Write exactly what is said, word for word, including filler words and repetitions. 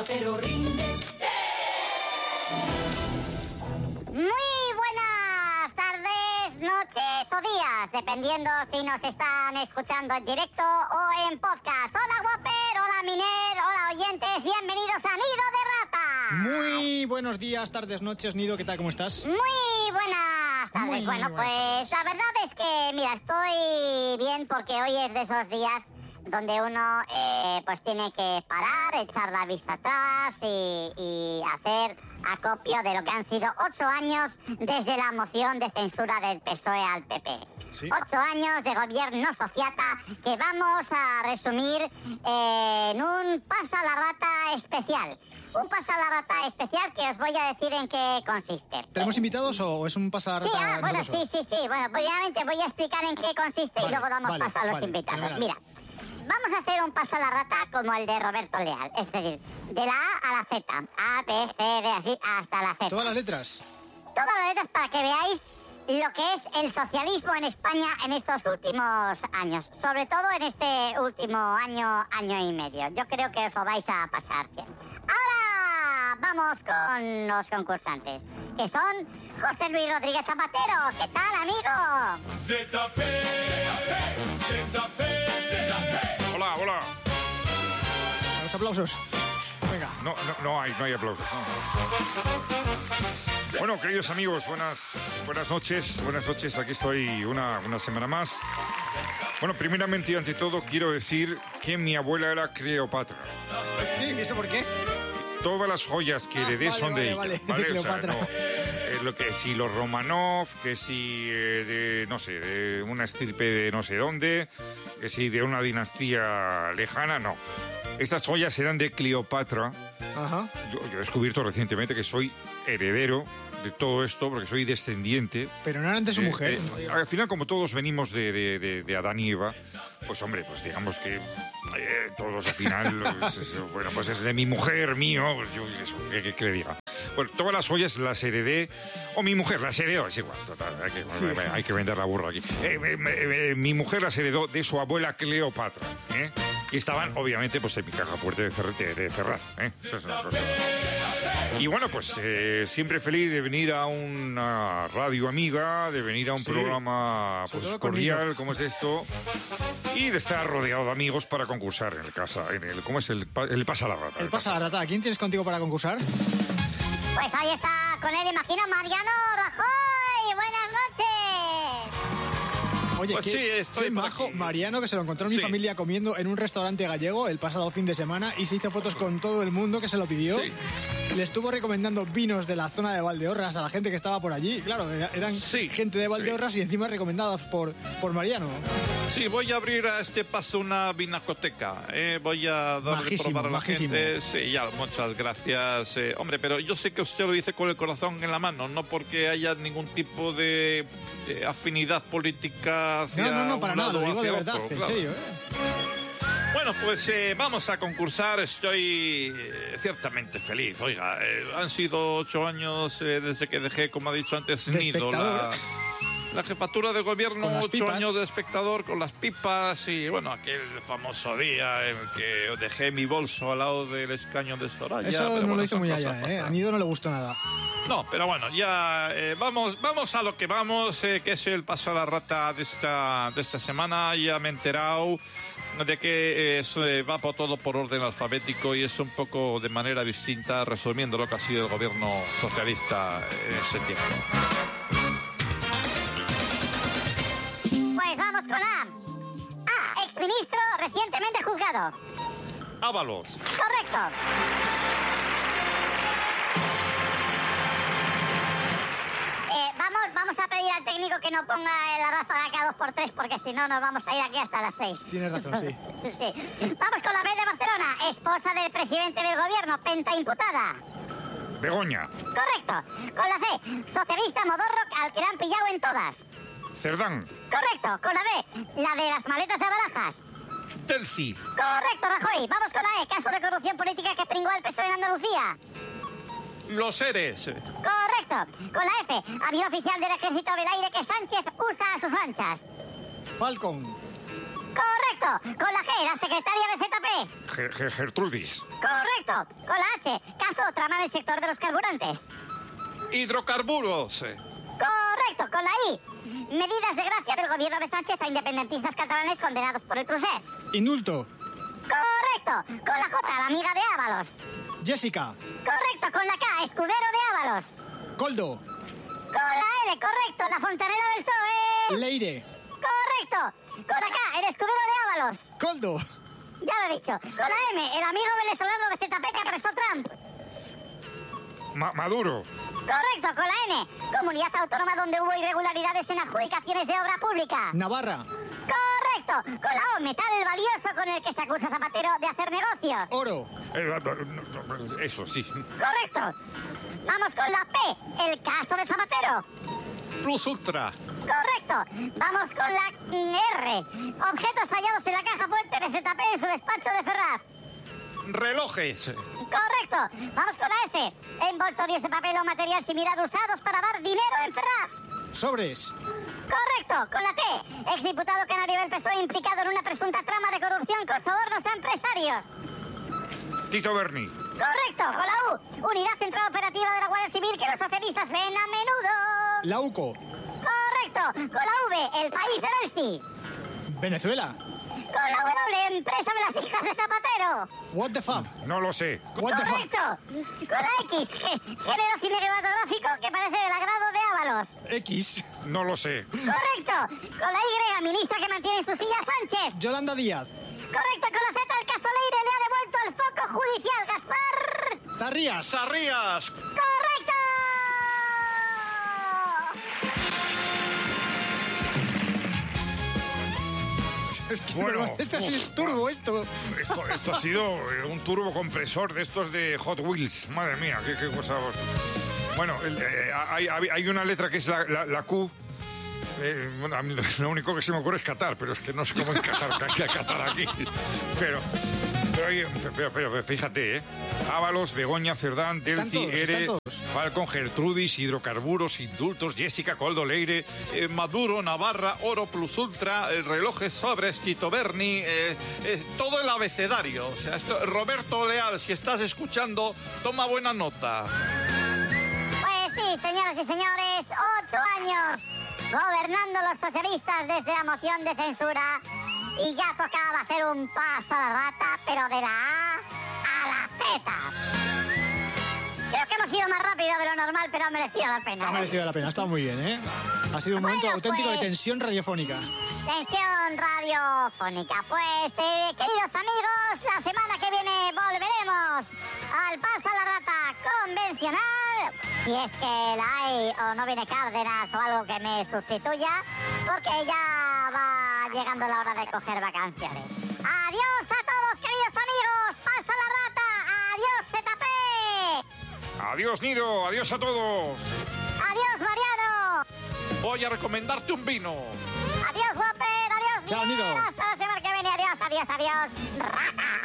zapatero rinde. Muy buenas tardes, noches o días, dependiendo si nos están escuchando en directo o en podcast. Hola Whopper, hola Miner, hola oyentes, bienvenidos a Nido de Rata. Muy buenos días, tardes, noches, Nido, ¿qué tal? ¿Cómo estás? Muy buenas tardes. Muy bueno, buenas pues tardes. la verdad es que, mira, estoy bien porque hoy es de esos días donde uno eh, pues tiene que parar, echar la vista atrás y, y hacer acopio de lo que han sido ocho años desde la moción de censura del P S O E al P P. Sí. Ocho años de gobierno sociata que vamos a resumir eh, en un pasa la rata especial. Un pasa la rata especial que os voy a decir en qué consiste. ¿Tenemos invitados o es un pasa la Sí, rata? ah, bueno, nosotros sí, sí, sí. Bueno, obviamente voy a explicar en qué consiste Vale, y luego damos vale, paso a los vale, invitados. fenomenal. Mira, vamos a hacer un paso a la rata como el de Roberto Leal. Es decir, de la A a la Z. A, B, C, D, así hasta la Z. ¿Todas las letras? Todas las letras para que veáis lo que es el socialismo en España en estos últimos años. Sobre todo en este último año, año y medio. Yo creo que os lo vais a pasar bien. Ahora vamos con los concursantes, que son José Luis Rodríguez Zapatero. ¿Qué tal, amigo? Z P, Z P, Z P. Hola, hola. Los aplausos. Venga. No, no, no hay, no hay aplausos. no. Bueno, queridos amigos, buenas, buenas noches. Buenas noches, aquí estoy una, una semana más. Bueno, primeramente y ante todo quiero decir que mi abuela era Cleopatra. Sí, ¿y eso por qué? Todas las joyas que Ah, heredé vale, son de vale, ella. vale, de O sea, Cleopatra. no, eh, lo que si los Romanov, que si eh, de, no sé, de una estirpe de no sé dónde, que si de una dinastía lejana, no. Estas joyas eran de Cleopatra. Ajá. Yo, yo he descubierto recientemente que soy heredero de todo esto, porque soy descendiente. Pero no eran de su de- mujer. de- al final, como todos venimos de, de, de, de Adán y Eva, pues hombre, pues digamos que eh, todos al final, pues, es- bueno, pues es de mi mujer, mío, pues yo eso, ¿qué, qué, qué le diga? Bueno, todas las joyas las heredé, o mi mujer las heredó, es igual, total, hay que, Sí. hay que vender la burra aquí. Eh, eh, eh, mi mujer las heredó de su abuela Cleopatra, ¿eh? Y estaban, obviamente, pues en mi caja fuerte de, Fer- de, de Ferraz, ¿eh? Eso es una cosa. Y bueno, pues eh, siempre feliz de venir a una radio amiga, de venir a un Sí. programa Sobre pues, todo con cordial, Nido. como es esto, y de estar rodeado de amigos para concursar en el casa, en el, ¿cómo es? El, pa- el pasa la rata. El pasa la rata. ¿Quién tienes contigo para concursar? Pues ahí está con él, imagino, Mariano Rajoy. Buenas noches. Oye, Pues qué, sí, estoy qué por majo aquí. Mariano, que se lo encontró en mi Sí. familia comiendo en un restaurante gallego el pasado fin de semana y se hizo fotos con todo el mundo que se lo pidió. Sí. Le estuvo recomendando vinos de la zona de Valdeorras a la gente que estaba por allí. Y claro, eran Sí, gente de Valdeorras y encima recomendadas por, por Mariano. Sí, voy a abrir a este paso una vinacoteca. eh, Voy a dar de Majísimo, probar a la majísimo. gente. Sí, ya, muchas gracias. eh, hombre, pero yo sé que usted lo dice con el corazón en la mano, no porque haya ningún tipo de, de afinidad política hacia No, no, no, para un nada, lado lo o digo de hacia verdad, otro, en claro. serio, ¿eh? Bueno, pues eh, vamos a concursar. Estoy eh, ciertamente feliz. Oiga, eh, han sido ocho años eh, desde que dejé, como ha dicho antes, De Nido, la, espectador. la jefatura de gobierno, Con las ocho pipas. años de espectador con las pipas y, bueno, aquel famoso día en que dejé mi bolso al lado del escaño de Soraya. Eso pero no bueno, lo hizo son muy cosas allá, ¿eh? pasadas. A Nido no le gustó nada. No, pero bueno, ya eh, vamos, vamos a lo que vamos, eh, que es el paso a la rata de esta, de esta semana. Ya me he enterado de que eh, se va por todo por orden alfabético y es un poco de manera distinta, resumiendo lo que ha sido el gobierno socialista en ese tiempo. Pues vamos con A. A, exministro recientemente juzgado. Ábalos. Correcto. Eh, vamos, vamos a pedir al técnico que no ponga la ráfaga cada dos por tres porque si no nos vamos a ir aquí hasta las seis. Tienes razón, sí. Sí. Vamos con la B de Barcelona, esposa del presidente del gobierno, penta imputada. Begoña, Correcto. Con la C, socialista modorro al que le han pillado en todas. Cerdán, Correcto. Con la B, la de las maletas de Barajas. Delci. Correcto, Rajoy. Vamos con la E, caso de corrupción política que pringó al P S O E en Andalucía. Los Eres. Correcto. Con la F, avión oficial del Ejército del Aire que Sánchez usa a sus anchas. Falcon. Correcto, con la G, la secretaria de Z P. Ge- Ge- Gertrudis. Correcto, con la H, caso o trama del sector de los carburantes. Hidrocarburos. Correcto, con la I, medidas de gracia del gobierno de Sánchez a independentistas catalanes condenados por el procés. Indulto. Correcto, con la J, la amiga de Ábalos. Jessica. Correcto, con la K, escudero de Ábalos. Coldo. Con la L, correcto, la fontanera del P S O E. Leire. Correcto, con la K, el escudero de Ábalos. Coldo. Ya lo he dicho. Con la M, el amigo venezolano de Z P que apresó Trump. Ma- Maduro. Correcto, con la N, comunidad autónoma donde hubo irregularidades en adjudicaciones de obra pública. Navarra. Correcto, con la O, metal valioso con el que se acusa a Zapatero de hacer negocios. Oro. Eh, no, no, eso, sí. Correcto. Vamos con la P, el caso de Zapatero. Plus Ultra. Correcto. Vamos con la R, objetos hallados en la caja fuerte de Z P en su despacho de Ferraz. Relojes. Correcto. Vamos con la S, envoltorios de papel o material similar usados para dar dinero en Ferraz. Sobres. Correcto, con la T, exdiputado canario del P S O E implicado en una presunta trama de corrupción con sobornos a empresarios. Tito Berni. Correcto, con la U, unidad central operativa de la Guardia Civil que los socialistas ven a menudo. La UCO. Correcto, con la V, el país del Elsi. Venezuela. Con la W, empresa de las hijas de Zapatero. What the fuck. No lo sé. What the fuck. Correcto, con la X, género cinematográfico que parece del agrado de Ábalos. X. No lo sé. Correcto, con la Y, ministra que mantiene en su silla Sánchez. Yolanda Díaz. Correcto, con la Z, el caso Leire le ha devuelto el foco judicial, Gaspar. Zarrías. Sarrías. ¡Correcto! Es que Bueno, no, esto uf, es turbo, esto. Esto, esto ha sido eh, un turbo compresor de estos de Hot Wheels. Madre mía, qué, qué cosa. Bueno, el, eh, hay, hay hay una letra que es la, la, la Q. Eh, bueno, a mí lo único que se me ocurre es Qatar, pero es que no sé cómo es Qatar, que hay que Qatar aquí. Pero, pero, oye, pero, pero fíjate, ¿eh? Ábalos, Begoña, Cerdán, Están Delci, todos, están Ere, todos. Falcon, Gertrudis, Hidrocarburos, Indultos, Jessica, Coldo, Leire. Eh, Maduro, Navarra, Oro Plus Ultra, eh, relojes sobres, Tito Berni, eh, eh, todo el abecedario. O sea, esto, Roberto Leal, si estás escuchando, toma buena nota. Pues sí, señoras y señores, ocho años gobernando los socialistas desde la moción de censura y ya tocaba hacer un paso a la rata, pero de la A a la Z. Creo que hemos ido más rápido de lo normal, pero ha merecido la pena. Ha merecido la pena, ha estado muy bien, ¿eh? Ha sido un momento Bueno, auténtico pues. de tensión radiofónica. Tensión radiofónica. Pues, eh, queridos amigos, la semana que viene volveremos al Pasa la Rata convencional. Si es que la hay o no viene Cárdenas o algo que me sustituya, porque ya va llegando la hora de coger vacaciones. Adiós a todos, queridos amigos. Pasa la Rata. Adiós, Z P. Adiós, Nido. Adiós a todos. Adiós, Mariano. Voy a recomendarte un vino. Adiós, Whopper. Adiós, Chao, Nido. Hasta la semana que viene. Adiós, adiós, adiós. Rata.